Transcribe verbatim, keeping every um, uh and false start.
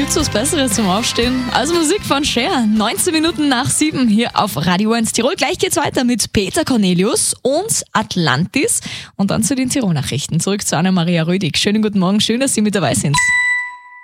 Gibt's was Besseres zum Aufstehen? Also Musik von Cher. neunzehn Minuten nach sieben hier auf Radio eins Tirol. Gleich geht's weiter mit Peter Cornelius und Atlantis. Und dann zu den Tirol-Nachrichten. Zurück zu Anna-Maria Rödig. Schönen guten Morgen, schön, dass Sie mit dabei sind.